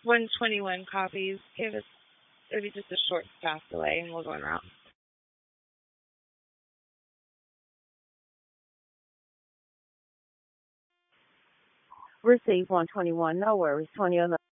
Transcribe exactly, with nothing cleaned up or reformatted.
one twenty-one copies. Give us, it'll be just a short fast delay and we'll go en route. Receive one twenty-one, no worries, twenty eleven.